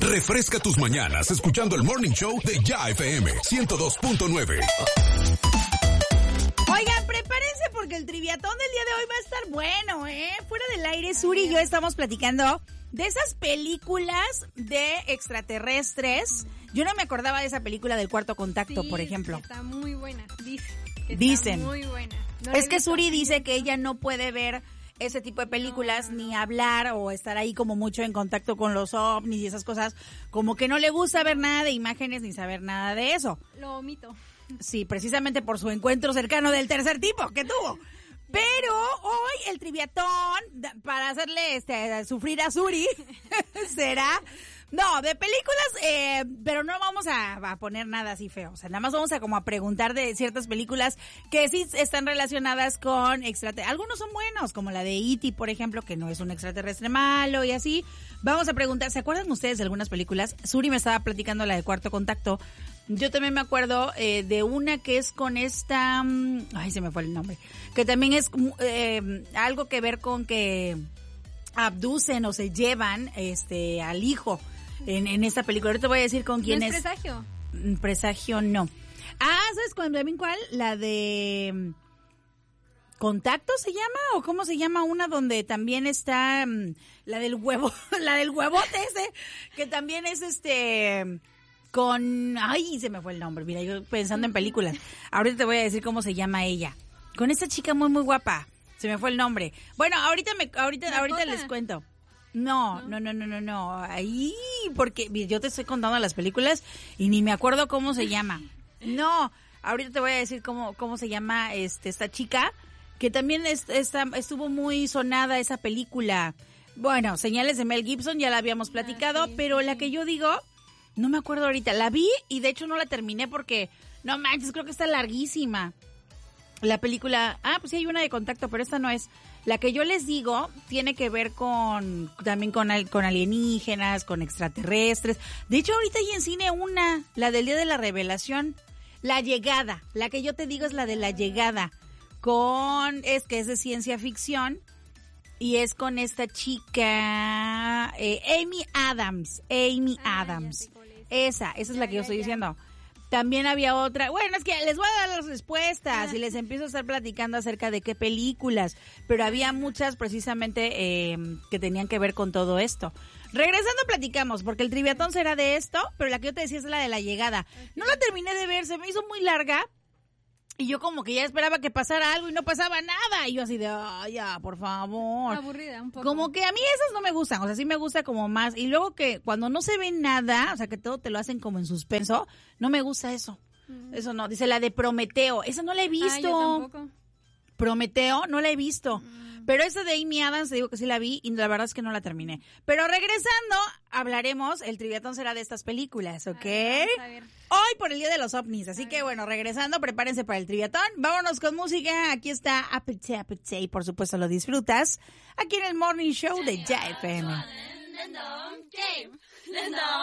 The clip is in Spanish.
Refresca tus mañanas escuchando el Morning Show de Ya FM 102.9. Oigan, prepárense porque el triviatón del día de hoy va a estar bueno, Fuera del aire, Suri y yo estamos platicando de esas películas de extraterrestres. Yo no me acordaba de esa película del Cuarto Contacto, por ejemplo. Está muy buena, dicen. Está muy buena. No es que Suri dice que ella no puede ver ese tipo de películas, ni hablar o estar ahí como mucho en contacto con los ovnis y esas cosas, como que no le gusta ver nada de imágenes ni saber nada de eso. Lo omito. Sí, precisamente por su encuentro cercano del tercer tipo que tuvo. Pero hoy el triviatón, para hacerle sufrir a Suri, será... No, de películas, pero no vamos a poner nada así feo. O sea, nada más vamos a como a preguntar de ciertas películas que sí están relacionadas con extraterrestres. Algunos son buenos, como la de E.T., por ejemplo, que no es un extraterrestre malo y así. Vamos a preguntar, ¿se acuerdan ustedes de algunas películas? Suri me estaba platicando la de Cuarto Contacto. Yo también me acuerdo de una que es con esta... Ay, se me fue el nombre. Que también es algo que ver con que abducen o se llevan al hijo en esta película. Ahorita te voy a decir con quién ¿No es. Presagio? Presagio no. ¿Sabes también cuál? La de ¿Contacto se llama? ¿O cómo se llama? Una donde también está la del huevo, la del huevote ese, que también es con... Ay, se me fue el nombre. Mira, yo pensando en películas. Ahorita te voy a decir cómo se llama ella. Con esta chica muy, muy guapa. Se me fue el nombre. Bueno, ahorita les cuento. No. Ahí, porque yo te estoy contando las películas y ni me acuerdo cómo se llama. No, ahorita te voy a decir cómo se llama esta chica, que también estuvo muy sonada esa película. Bueno, Señales de Mel Gibson, ya la habíamos platicado, pero la que yo digo, no me acuerdo ahorita. La vi y de hecho no la terminé porque, no manches, creo que está larguísima. La película, pues sí hay una de Contacto, pero esta no es. La que yo les digo tiene que ver también con alienígenas, con extraterrestres. De hecho, ahorita hay en cine la del Día de la Revelación, La Llegada. La que yo te digo es la de La Llegada, que es de ciencia ficción y es con esta chica, Amy Adams. Esa es la que yo estoy diciendo. También había otra, bueno, es que les voy a dar las respuestas y les empiezo a estar platicando acerca de qué películas, pero había muchas precisamente que tenían que ver con todo esto. Regresando platicamos, porque el triviatón será de esto, pero la que yo te decía es la de La Llegada. No la terminé de ver, se me hizo muy larga y yo como que ya esperaba que pasara algo y no pasaba nada. Y yo así de, ya, por favor. Aburrida un poco. Como que a mí esas no me gustan, o sea, sí me gusta como más. Y luego que cuando no se ve nada, o sea, que todo te lo hacen como en suspenso, no me gusta eso. Eso no. Dice la de Prometeo, esa no la he visto. Yo tampoco. Prometeo, no la he visto. Pero esa de Amy Adams, te digo que sí la vi y la verdad es que no la terminé. Pero regresando, hablaremos, el triviatón será de estas películas, ¿ok? Vamos a ver. Hoy por el Día de los OVNIs, así que bueno, regresando, prepárense para el triviatón. Vámonos con música, aquí está Apete, y por supuesto lo disfrutas aquí en el Morning Show de Ya FM.